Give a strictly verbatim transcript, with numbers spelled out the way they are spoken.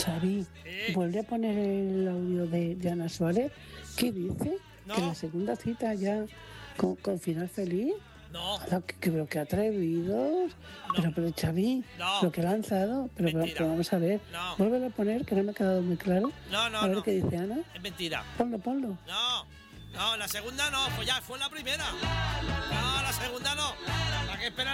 Xavi, Sí. vuelve a poner el audio de, de Ana Suárez. ¿Qué dice? No. Que la segunda cita ya con, con final feliz. No, Ala, que, que, pero que atrevidos. Pero, pero Xavi, No. lo que ha lanzado. Pero, pero, Mentira. pero vamos a ver. No. Vuelve a poner, que no me ha quedado muy claro. no, no, a ver no. qué dice Ana. Es mentira. Ponlo, ponlo. No, no, la segunda no, pues ya fue la primera. No, la segunda no. La que espera